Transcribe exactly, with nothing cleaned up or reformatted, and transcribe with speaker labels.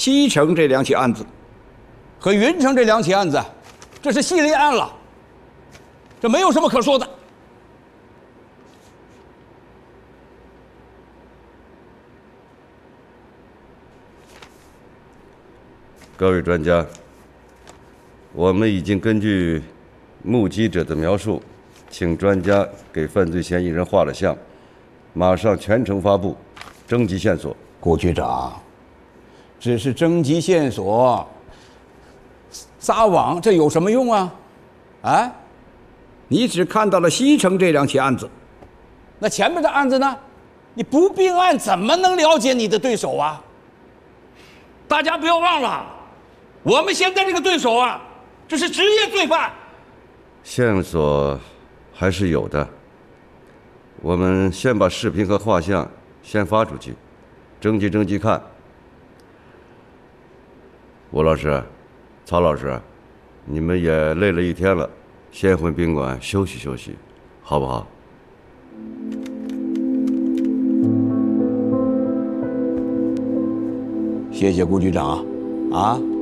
Speaker 1: 西城这两起案子
Speaker 2: 和云城这两起案子，这是系列案了，这没有什么可说的。
Speaker 3: 各位专家，我们已经根据目击者的描述，请专家给犯罪嫌疑人画了像，马上全程发布，征集线索。
Speaker 2: 顾局长，只是征集线索，撒网这有什么用啊？啊？
Speaker 1: 你只看到了西城这两起案子，
Speaker 2: 那前面的案子呢？你不并案怎么能了解你的对手啊？大家不要忘了，我们现在这个对手啊，这是职业罪犯。
Speaker 3: 线索还是有的，我们先把视频和画像先发出去，征集征集看。吴老师，曹老师，你们也累了一天了，先回宾馆休息休息，好不好？
Speaker 2: 谢谢顾局长啊。